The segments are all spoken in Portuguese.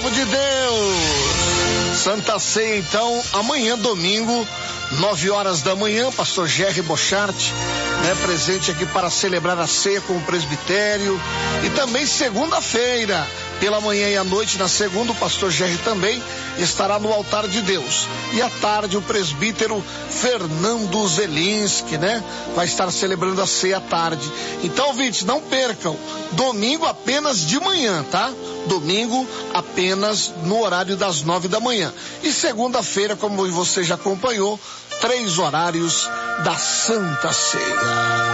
povo de Deus. Santa Ceia, então, amanhã, domingo, 9h da manhã, pastor Jerry Bochart, presente aqui para celebrar a ceia com o presbitério. E também segunda-feira, pela manhã e à noite, na segunda, o pastor Jerry também estará no altar de Deus. E à tarde, o presbítero Fernando Zelinski, vai estar celebrando a ceia à tarde. Então, ouvintes, não percam, domingo apenas de manhã, tá? Domingo apenas no horário das 9 da manhã. E segunda-feira, como você já acompanhou, 3 horários da Santa Ceia.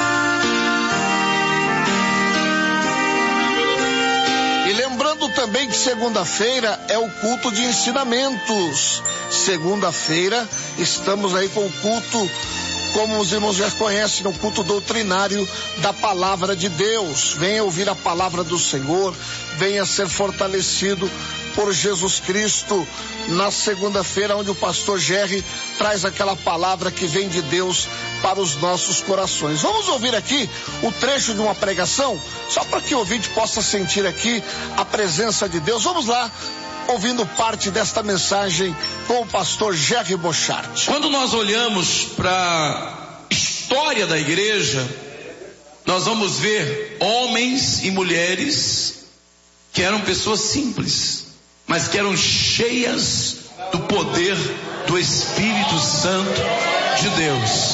E lembrando também que segunda-feira é o culto de ensinamentos. Segunda-feira estamos aí com o culto, como os irmãos já conhecem, no culto doutrinário da palavra de Deus. Venha ouvir a palavra do Senhor, venha ser fortalecido por Jesus Cristo na segunda-feira, onde o pastor Jerry traz aquela palavra que vem de Deus para os nossos corações. Vamos ouvir aqui o trecho de uma pregação, só para que o ouvinte possa sentir aqui a presença de Deus. Vamos lá, ouvindo parte desta mensagem com o pastor Jerry Bochart. Quando nós olhamos para a história da igreja, nós vamos ver homens e mulheres que eram pessoas simples, mas que eram cheias do poder do Espírito Santo de Deus,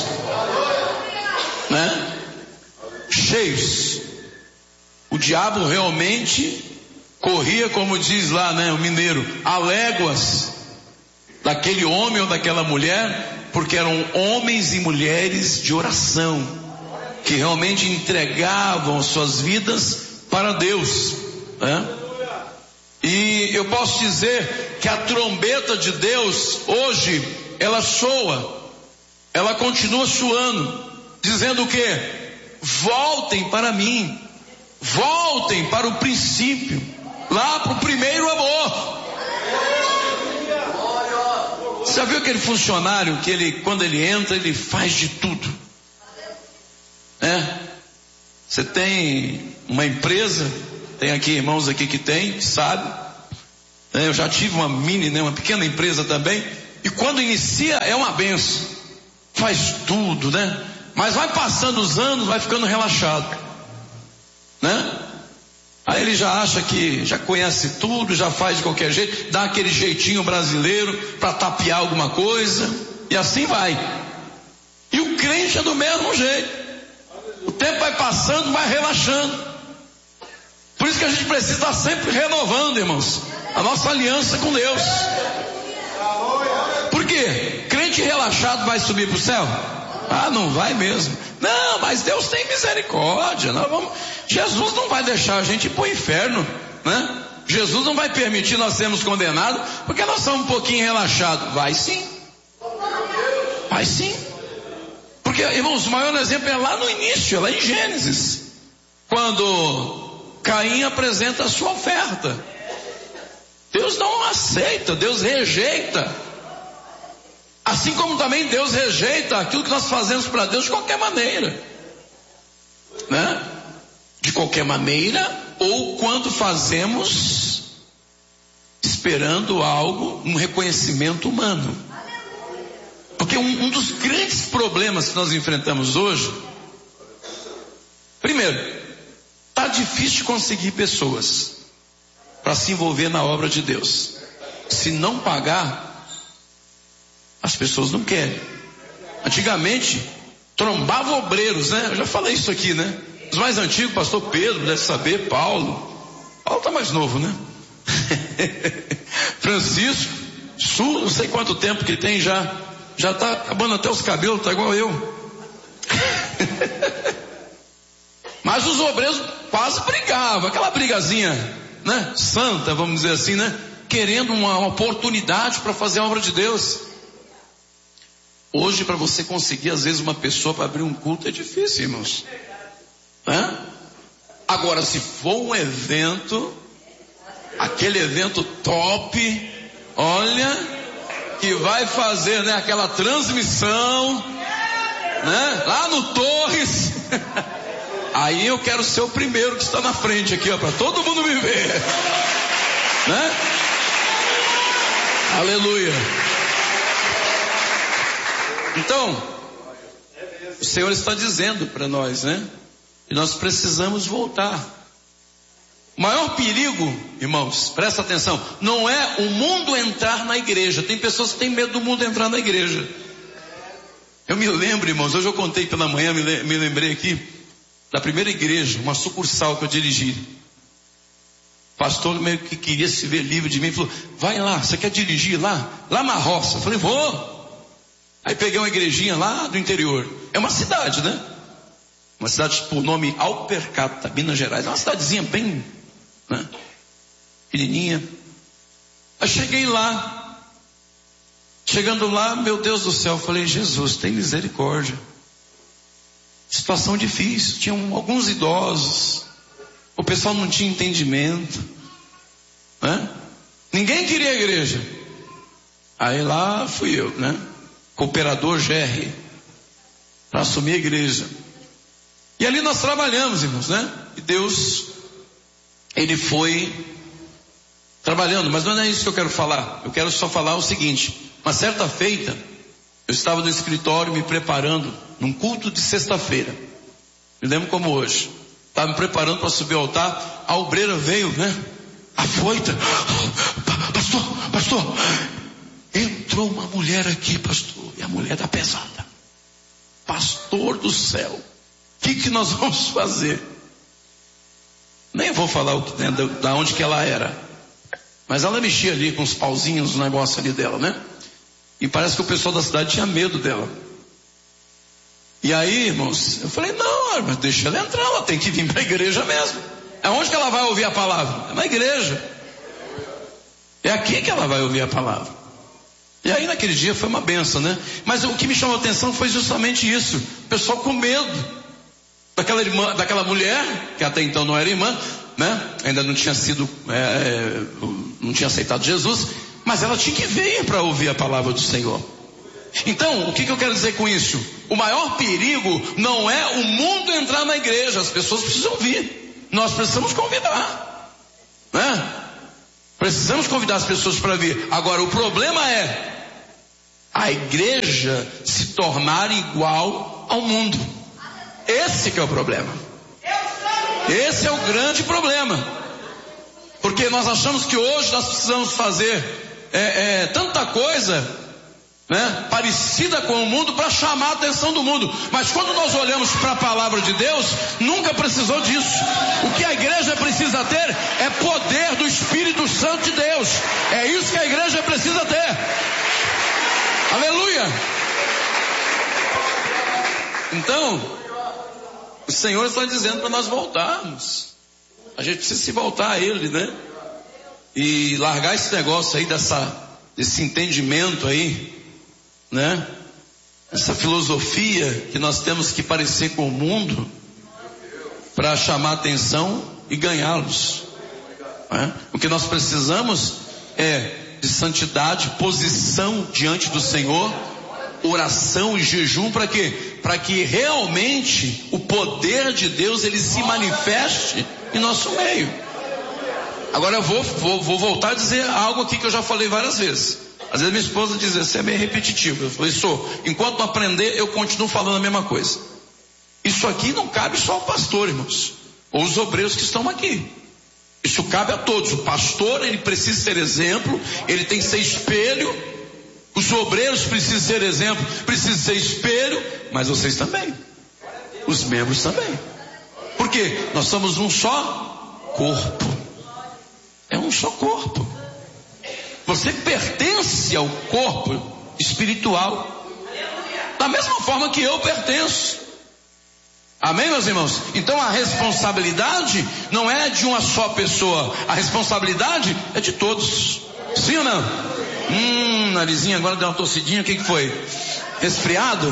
cheios. O diabo realmente corria, como diz lá, o mineiro, a léguas daquele homem ou daquela mulher, porque eram homens e mulheres de oração, que realmente entregavam suas vidas para Deus, E eu posso dizer que a trombeta de Deus hoje, ela soa, ela continua soando, dizendo o quê? Voltem para mim, voltem para o princípio, lá para o primeiro amor. Você já viu aquele funcionário que ele, quando ele entra, ele faz de tudo, Você tem uma empresa, tem aqui irmãos aqui que tem, sabe? Eu já tive uma uma pequena empresa também, e quando inicia é uma benção, faz tudo, Mas vai passando os anos, vai ficando relaxado, Aí ele já acha que já conhece tudo, já faz de qualquer jeito, dá aquele jeitinho brasileiro para tapear alguma coisa, e assim vai. E o crente é do mesmo jeito. O tempo vai passando, vai relaxando. Por isso que a gente precisa estar sempre renovando, irmãos, a nossa aliança com Deus. Por quê? Crente relaxado vai subir para o céu? Ah, não vai mesmo. Não, mas Deus tem misericórdia. Jesus não vai deixar a gente ir para o inferno, Jesus não vai permitir nós sermos condenados porque nós somos um pouquinho relaxados. Vai sim. Vai sim. Porque, irmãos, o maior exemplo é lá no início, lá em Gênesis, quando Caim apresenta a sua oferta. Deus não aceita, Deus rejeita. Assim como também Deus rejeita aquilo que nós fazemos para Deus de qualquer maneira, De qualquer maneira, ou quando fazemos esperando algo, um reconhecimento humano. Porque um dos grandes problemas que nós enfrentamos hoje, primeiro, está difícil de conseguir pessoas para se envolver na obra de Deus. Se não pagar, as pessoas não querem. Antigamente, trombava obreiros, Eu já falei isso aqui, Os mais antigos, pastor Pedro, deve saber, Paulo está mais novo, Francisco, não sei quanto tempo que tem já está acabando até os cabelos, está igual eu. Mas os obreiros quase brigavam, aquela brigazinha, santa, vamos dizer assim, querendo uma oportunidade para fazer a obra de Deus. Hoje, para você conseguir, às vezes, uma pessoa para abrir um culto é difícil, irmãos. Agora, se for um evento, aquele evento top, olha, que vai fazer, aquela transmissão, lá no Torres, aí eu quero ser o primeiro que está na frente aqui, para todo mundo me ver. né? Aleluia. Então, o Senhor está dizendo para nós, né? E nós precisamos voltar. O maior perigo, irmãos, presta atenção, não é o mundo entrar na igreja. Tem pessoas que têm medo do mundo entrar na igreja. Eu me lembro, irmãos, hoje eu contei pela manhã, me lembrei aqui da primeira igreja, uma sucursal que eu dirigi. O pastor meio que queria se ver livre de mim, falou: vai lá, você quer dirigir lá na roça? Eu falei: vou. Aí peguei uma igrejinha lá do interior. É uma cidade, né? Uma cidade por nome Alpercata, Minas Gerais. É uma cidadezinha bem, né, pequenininha. Aí cheguei lá. Chegando lá, meu Deus do céu, falei: Jesus, tem misericórdia. Situação difícil, tinham alguns idosos, o pessoal não tinha entendimento, né? Ninguém queria a igreja. Aí lá fui eu, né? Cooperador GR, para assumir a igreja. E ali nós trabalhamos, irmãos, né? E Deus, Ele foi trabalhando, mas não é isso que eu quero falar. Eu quero só falar o seguinte: uma certa feita, eu estava no escritório me preparando num culto de sexta-feira. Me lembro como hoje. Estava me preparando para subir ao altar. A obreira veio, né? Afoita. Pastor, entrou uma mulher aqui, pastor. E a mulher da pesada. Pastor do céu, o que nós vamos fazer? Nem vou falar né, da onde que ela era. Mas ela mexia ali com os pauzinhos, os negócios ali dela, né? E parece que o pessoal da cidade tinha medo dela. E aí, irmãos, eu falei: não, mas deixa ela entrar, ela tem que vir para a igreja mesmo. É onde que ela vai ouvir a palavra? É na igreja. É aqui que ela vai ouvir a palavra. E aí naquele dia foi uma benção, né? Mas o que me chamou a atenção foi justamente isso. O pessoal com medo daquela mulher, que até então não era irmã, né? Ainda não tinha sido, não tinha aceitado Jesus, mas ela tinha que vir para ouvir a palavra do Senhor. Então, o que eu quero dizer com isso? O maior perigo não é o mundo entrar na igreja. As pessoas precisam vir. Nós precisamos convidar, né? Precisamos convidar as pessoas para vir. Agora, o problema é a igreja se tornar igual ao mundo. Esse que é o problema. Esse é o grande problema. Porque nós achamos que hoje nós precisamos fazer tanta coisa, né, parecida com o mundo para chamar a atenção do mundo. Mas quando nós olhamos para a palavra de Deus, nunca precisou disso. O que a igreja precisa ter é poder do Espírito Santo de Deus. É isso que a igreja precisa ter. Aleluia. Então, o Senhor está dizendo para nós voltarmos. A gente precisa se voltar a Ele, né? E largar esse negócio aí desse entendimento aí, né? Essa filosofia que nós temos que parecer com o mundo para chamar atenção e ganhá-los, né? O que nós precisamos é de santidade, posição diante do Senhor, oração e jejum. Para quê? Para que realmente o poder de Deus ele se manifeste em nosso meio. Agora eu vou voltar a dizer algo aqui que eu já falei várias vezes. Às vezes minha esposa diz: você é meio repetitivo. Eu falei: enquanto não aprender, eu continuo falando a mesma coisa. Isso aqui não cabe só ao pastor, irmãos, ou os obreiros que estão aqui. Isso cabe a todos. O pastor, ele precisa ser exemplo, ele tem que ser espelho. Os obreiros precisam ser exemplo, precisam ser espelho, mas vocês também. Os membros também. Por quê? Nós somos um só corpo. É um só corpo. Você pertence ao corpo espiritual, da mesma forma que eu pertenço. Amém, meus irmãos? Então a responsabilidade não é de uma só pessoa, a responsabilidade é de todos. Sim ou não? Narizinho agora deu uma tossidinha. O que foi? Resfriado?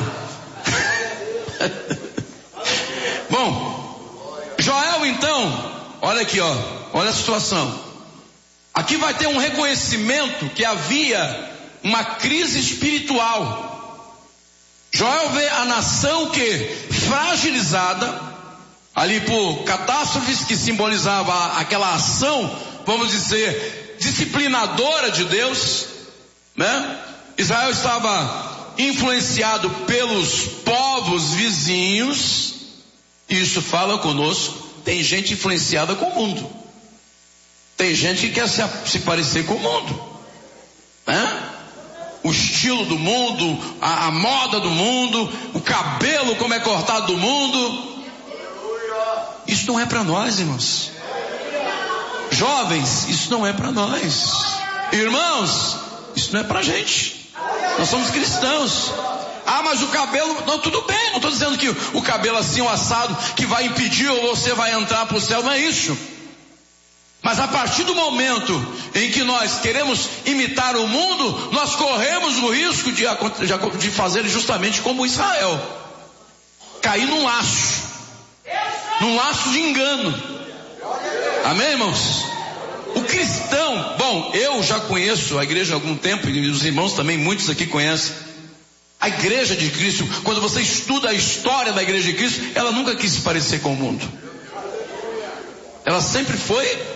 Bom, Joel então, olha aqui, olha a situação. Aqui vai ter um reconhecimento que havia uma crise espiritual. Joel vê a nação fragilizada ali por catástrofes que simbolizavam aquela ação, vamos dizer, disciplinadora de Deus, né? Israel estava influenciado pelos povos vizinhos, e isso fala conosco. Tem gente influenciada com o mundo, tem gente que quer se parecer com o mundo, né? O estilo do mundo, a moda do mundo, o cabelo como é cortado do mundo. Isso não é para nós, irmãos. Jovens, isso não é para nós. Irmãos, isso não é para gente. Nós somos cristãos. Ah, mas o cabelo, não, tudo bem, não estou dizendo que o cabelo assim, o assado, que vai impedir ou você vai entrar para o céu, não é isso. Mas a partir do momento em que nós queremos imitar o mundo, nós corremos o risco de fazer justamente como Israel, cair num laço de engano. Amém, irmãos? O cristão, bom, eu já conheço a igreja há algum tempo, e os irmãos também, muitos aqui conhecem. A igreja de Cristo, quando você estuda a história da igreja de Cristo, ela nunca quis se parecer com o mundo. Ela sempre foi,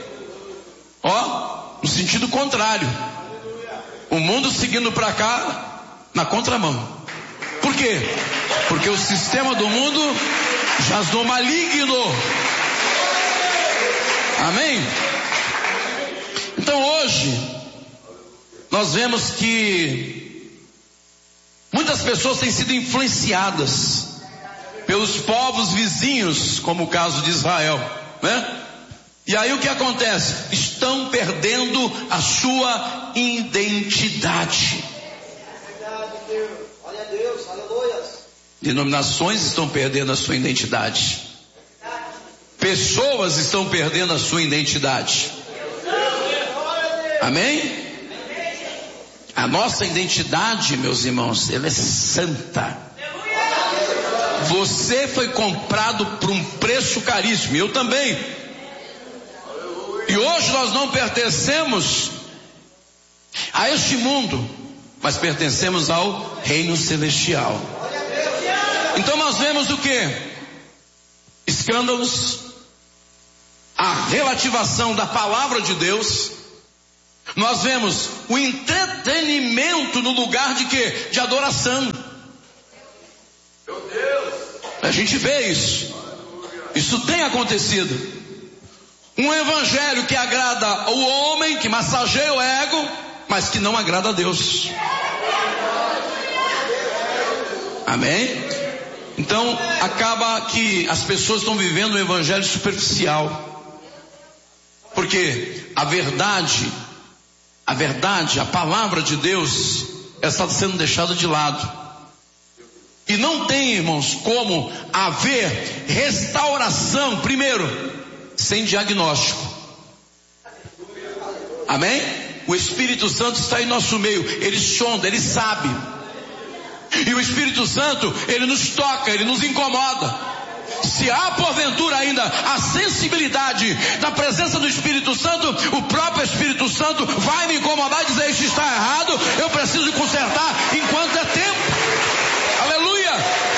no sentido contrário. O mundo seguindo para cá, na contramão. Por quê? Porque o sistema do mundo jaz no maligno. Amém? Então hoje, nós vemos que muitas pessoas têm sido influenciadas pelos povos vizinhos, como o caso de Israel, né? E aí o que acontece? Estão perdendo a sua identidade. Denominações estão perdendo a sua identidade. Pessoas estão perdendo a sua identidade. Amém? A nossa identidade, meus irmãos, ela é santa. Você foi comprado por um preço caríssimo, eu também. E hoje nós não pertencemos a este mundo, mas pertencemos ao reino celestial. Então nós vemos o que? Escândalos, a relativação da palavra de Deus. Nós vemos o entretenimento no lugar de quê? De adoração. Meu Deus. A gente vê isso. Isso tem acontecido. Um evangelho que agrada o homem, que massageia o ego, mas que não agrada a Deus. Amém? Então acaba que as pessoas estão vivendo um evangelho superficial. Porque a verdade, a palavra de Deus, está sendo deixada de lado. E não tem, irmãos, como haver restauração, primeiro, sem diagnóstico. Amém? O Espírito Santo está em nosso meio, ele sonda, ele sabe. E o Espírito Santo, ele nos toca, ele nos incomoda. Se há porventura ainda a sensibilidade da presença do Espírito Santo, o próprio Espírito Santo vai me incomodar e dizer: isso está errado, eu preciso consertar enquanto é tempo. Aleluia!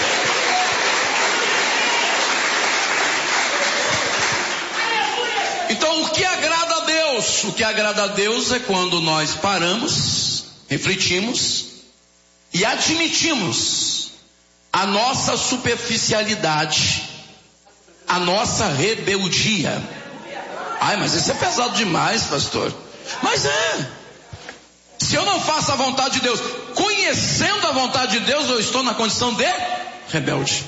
Então o que agrada a Deus? O que agrada a Deus é quando nós paramos, refletimos e admitimos a nossa superficialidade, a nossa rebeldia. Ai, mas isso é pesado demais, pastor. Mas é. Se eu não faço a vontade de Deus, conhecendo a vontade de Deus, eu estou na condição de rebelde.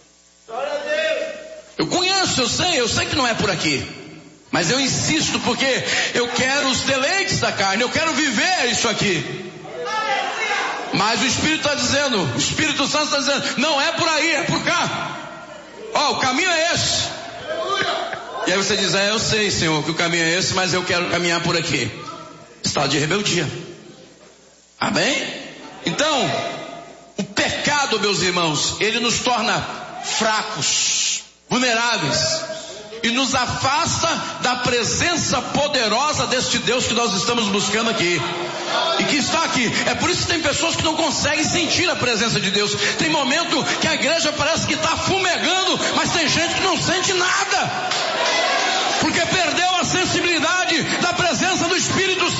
Eu conheço, eu sei que não é por aqui, mas eu insisto porque eu quero os deleites da carne, eu quero viver isso aqui. Mas o Espírito está dizendo, o Espírito Santo está dizendo, não é por aí, é por cá. O caminho é esse. E aí você diz: eu sei, Senhor, que o caminho é esse, mas eu quero caminhar por aqui. Estado de rebeldia. Amém? Então, o pecado, meus irmãos, ele nos torna fracos, vulneráveis, e nos afasta da presença poderosa deste Deus que nós estamos buscando aqui, e que está aqui. É por isso que tem pessoas que não conseguem sentir a presença de Deus. Tem momento que a igreja parece que está fumegando, mas tem gente que não sente nada, porque perdeu a sensibilidade da presença do Espírito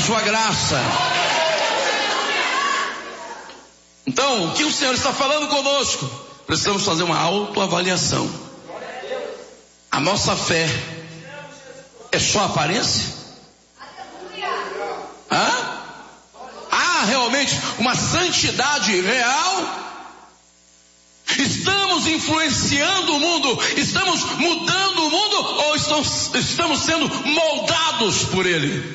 sua graça. Então, o que o Senhor está falando conosco? Precisamos fazer uma autoavaliação. A nossa fé é só aparência? Há realmente uma santidade real? Estamos influenciando o mundo? Estamos mudando o mundo? Ou estamos sendo moldados por ele?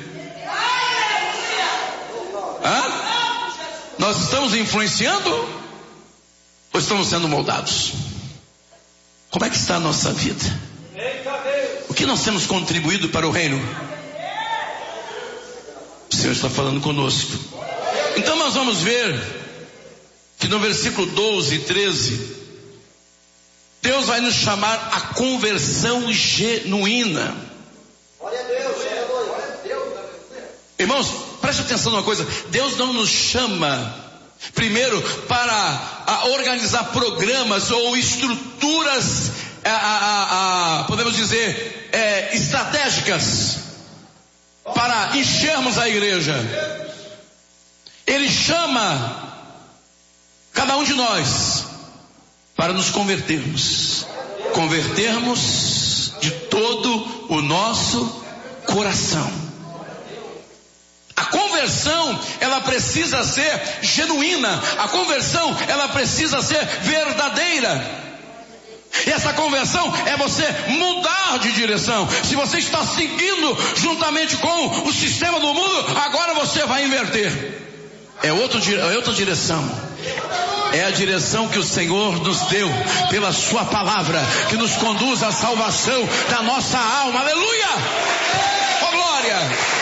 Nós estamos influenciando? Ou estamos sendo moldados? Como é que está a nossa vida? O que nós temos contribuído para o reino? O Senhor está falando conosco. Então nós vamos ver que no versículo 12 e 13, Deus vai nos chamar a conversão genuína. Irmãos, preste atenção numa coisa. Deus não nos chama primeiro para organizar programas ou estruturas, podemos dizer, estratégicas para enchermos a igreja. Ele chama cada um de nós para nos convertermos de todo o nosso coração. A conversão, ela precisa ser genuína. A conversão, ela precisa ser verdadeira. E essa conversão é você mudar de direção. Se você está seguindo juntamente com o sistema do mundo, agora você vai inverter. É outra direção. É a direção que o Senhor nos deu pela sua palavra, que nos conduz à salvação da nossa alma. Aleluia! Oh glória!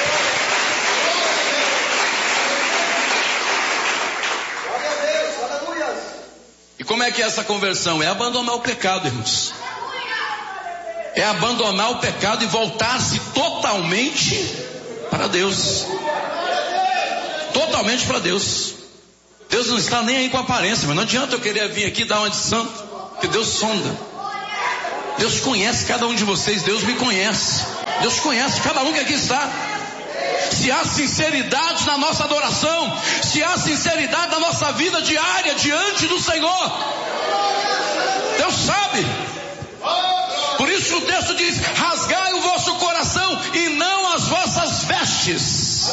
E como é que é essa conversão? É abandonar o pecado, irmãos. É abandonar o pecado e voltar-se totalmente para Deus. Totalmente para Deus. Deus não está nem aí com a aparência, mas não adianta eu querer vir aqui dar uma de santo, porque Deus sonda. Deus conhece cada um de vocês, Deus me conhece. Deus conhece cada um que aqui está. Se há sinceridade na nossa adoração, se há sinceridade na nossa vida diária diante do Senhor, Deus sabe. Por isso o texto diz: rasgai o vosso coração e não as vossas vestes.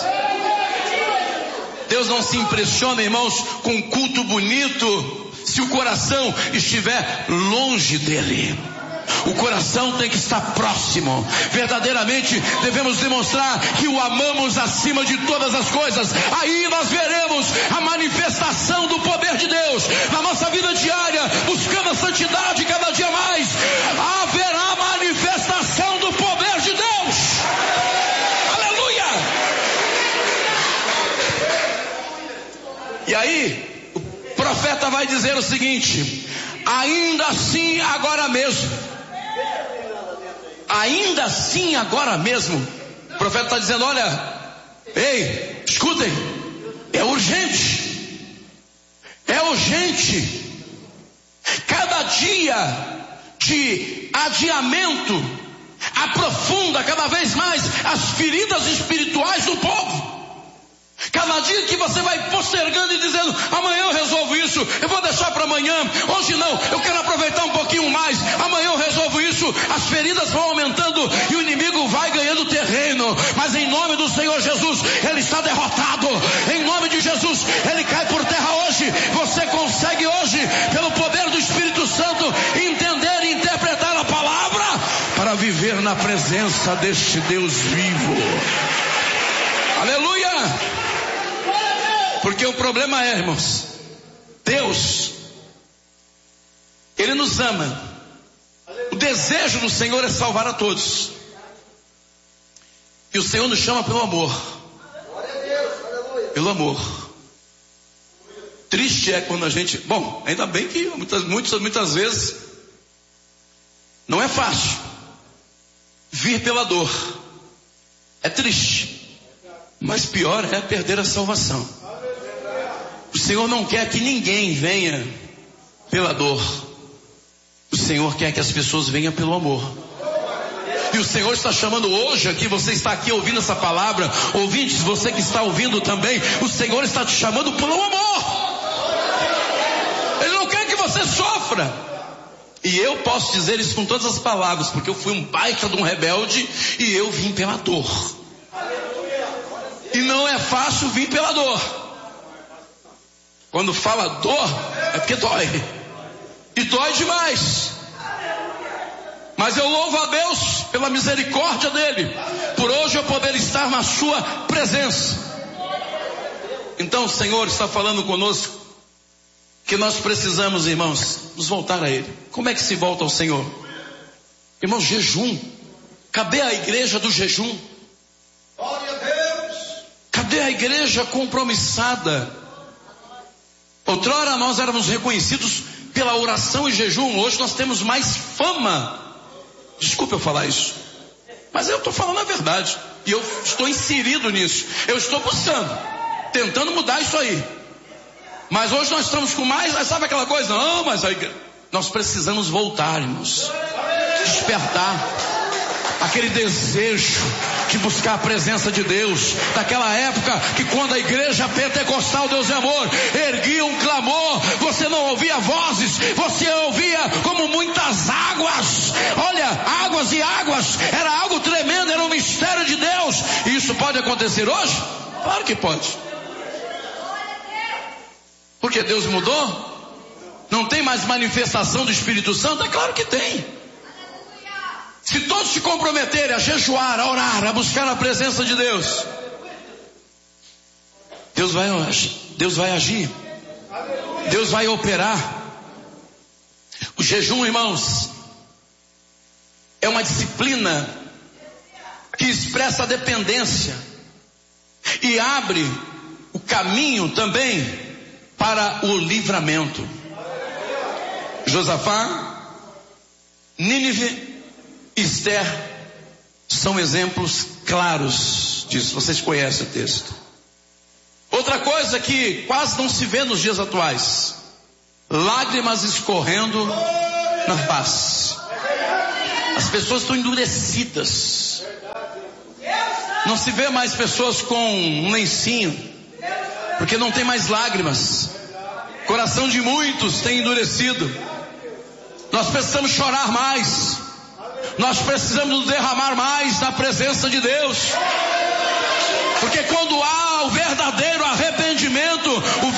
Deus não se impressiona, irmãos, com um culto bonito se o coração estiver longe dele. O coração tem que estar próximo. Verdadeiramente devemos demonstrar que o amamos acima de todas as coisas. Aí nós veremos a manifestação do poder de Deus na nossa vida diária, buscando a santidade cada dia mais. Haverá manifestação do poder de Deus. Aleluia! E aí o profeta vai dizer o seguinte: ainda assim agora mesmo. Ainda assim agora mesmo. O profeta está dizendo: olha, ei, escutem, é urgente. É urgente. Cada dia de adiamento aprofunda cada vez mais as feridas espirituais do povo. Cada dia que você vai postergando e dizendo: amanhã eu resolvo isso, eu vou deixar para amanhã, hoje não, eu quero aproveitar um pouquinho mais, amanhã eu resolvo isso, as feridas vão aumentando e o inimigo vai ganhando terreno. Mas em nome do Senhor Jesus, ele está derrotado. Em nome de Jesus, ele cai por terra hoje. Você consegue hoje, pelo poder do Espírito Santo, entender e interpretar a palavra para viver na presença deste Deus vivo. Aleluia! Porque o problema é, irmãos, Deus, Ele nos ama. O desejo do Senhor é salvar a todos. E o Senhor nos chama pelo amor. Pelo amor. Triste é quando a gente... Bom, ainda bem que muitas vezes não é fácil vir pela dor. É triste. Mas pior é perder a salvação. O Senhor não quer que ninguém venha pela dor. O Senhor quer que as pessoas venham pelo amor. E o Senhor está chamando hoje aqui, você está aqui ouvindo essa palavra, ouvintes, você que está ouvindo também, o Senhor está te chamando por um amor. Ele não quer que você sofra. E eu posso dizer isso com todas as palavras, porque eu fui um baita de um rebelde e eu vim pela dor. E não é fácil vir pela dor. Quando fala dor, é porque dói. E dói demais. Mas eu louvo a Deus pela misericórdia dele, por hoje eu poder estar na sua presença. Então o Senhor está falando conosco que nós precisamos, irmãos, nos voltar a Ele. Como é que se volta ao Senhor? Irmãos, jejum. Cadê a igreja do jejum? Glória a Deus. Cadê a igreja compromissada? Outrora nós éramos reconhecidos pela oração e jejum. Hoje nós temos mais fama. Desculpe eu falar isso, mas eu estou falando a verdade. E eu estou inserido nisso. Eu estou buscando, tentando mudar isso aí. Mas hoje nós estamos com mais, sabe aquela coisa? Não, mas aí nós precisamos voltar, irmãos. Despertar aquele desejo de buscar a presença de Deus. Daquela época que quando a igreja pentecostal, Deus é amor, erguia um clamor, você não ouvia vozes, você ouvia como muitas águas. Olha, águas e águas, era algo tremendo, era um mistério de Deus. E isso pode acontecer hoje? Claro que pode. Porque Deus mudou? Não tem mais manifestação do Espírito Santo? É claro que tem. Se todos se comprometerem a jejuar, a orar, a buscar a presença de Deus, Deus vai agir. Deus vai operar. O jejum, irmãos, é uma disciplina que expressa a dependência e abre o caminho também para o livramento. Josafá, Nínive, Esther são exemplos claros disso. Vocês conhecem o texto. Outra coisa que quase não se vê nos dias atuais: lágrimas escorrendo na face. As pessoas estão endurecidas. Não se vê mais pessoas com um lencinho, porque não tem mais lágrimas. O coração de muitos tem endurecido. Nós precisamos chorar mais. Nós precisamos nos derramar mais na presença de Deus. Porque quando há o verdadeiro arrependimento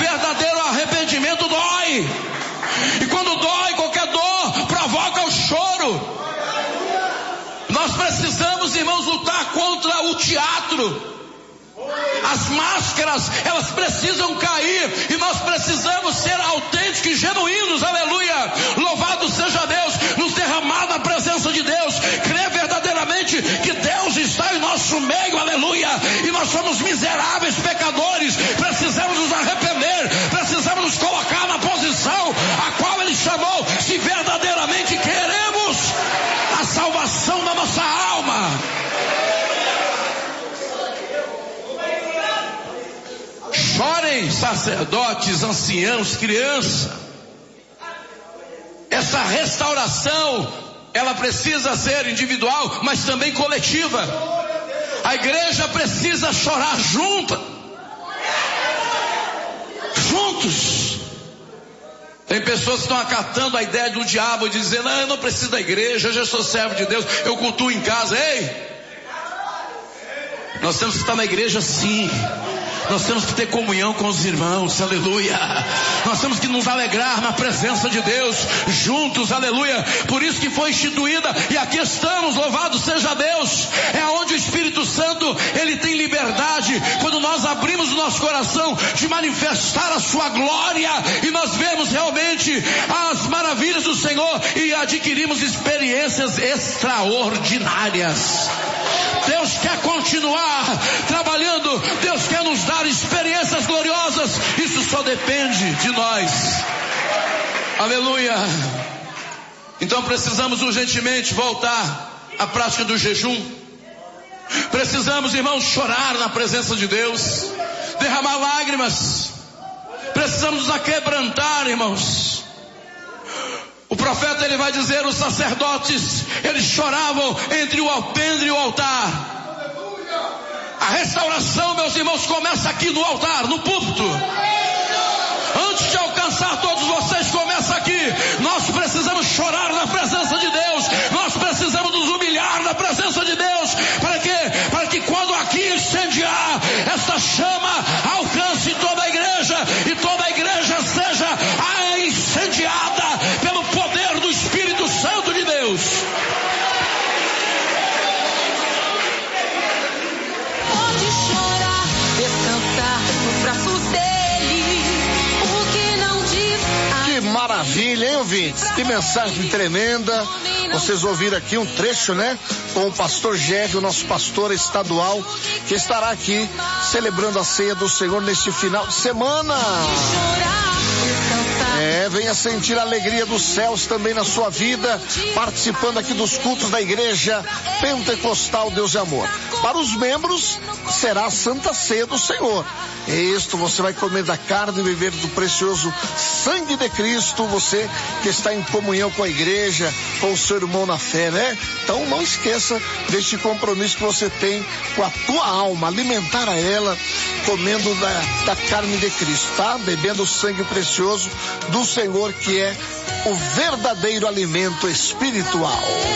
dói. E quando dói, qualquer dor provoca o choro. Nós precisamos, irmãos, lutar contra o teatro. As máscaras, elas precisam cair. E nós precisamos ser autênticos e genuínos, aleluia. Louvado seja Deus, nos derramar na presença de Deus, crer verdadeiramente que Deus está em nosso meio, aleluia. E nós somos miseráveis pecadores, precisamos nos arrepender, precisamos nos colocar na posição a qual Ele chamou, se verdadeiramente queremos a salvação da nossa alma. Chorem sacerdotes, anciãos, crianças. Essa restauração, ela precisa ser individual, mas também coletiva. A igreja precisa chorar juntos. Tem pessoas que estão acatando a ideia do diabo e dizendo: eu não preciso da igreja, eu já sou servo de Deus, eu cultuo em casa. Ei, nós temos que estar na igreja sim. Nós temos que ter comunhão com os irmãos, aleluia. Nós temos que nos alegrar na presença de Deus, juntos, aleluia. Por isso que foi instituída, e aqui estamos, louvado seja Deus. É onde o Espírito Santo, Ele tem liberdade, quando nós abrimos o nosso coração, de manifestar a sua glória, e nós vemos realmente as maravilhas do Senhor, e adquirimos experiências extraordinárias. Deus quer continuar trabalhando, Deus quer nos dar experiências gloriosas. Isso só depende de nós, aleluia. Então precisamos urgentemente voltar à prática do jejum. Precisamos, irmãos, chorar na presença de Deus, derramar lágrimas. Precisamos nos aquebrantar, irmãos. O profeta ele vai dizer, os sacerdotes, eles choravam entre o alpendre e o altar. A restauração, meus irmãos, começa aqui no altar, no púlpito. Antes de alcançar todos vocês, começa aqui. Nós precisamos chorar na presença de Deus. Nós precisamos nos humilhar na presença de Deus. Para quê? Para que quando aqui incendiar, essa chama alcance toda a igreja. E toda a igreja seja incendiada pelo poder do Espírito Santo de Deus. Pode chorar, descansar nos braços dele. O que não diz. Que maravilha, hein, ouvintes? Que mensagem tremenda. Vocês ouviram aqui um trecho, né? Com o pastor Jerry, o nosso pastor estadual, que estará aqui celebrando a ceia do Senhor neste final de semana. Venha sentir a alegria dos céus também na sua vida, participando aqui dos cultos da Igreja Pentecostal Deus de Amor. Para os membros, será a Santa Ceia do Senhor. Isto, você vai comer da carne e beber do precioso sangue de Cristo, você que está em comunhão com a igreja, com o seu irmão na fé, né? Então não esqueça deste compromisso que você tem com a tua alma, alimentar a ela, comendo da carne de Cristo, tá? Bebendo o sangue precioso do Senhor, que é o verdadeiro alimento espiritual.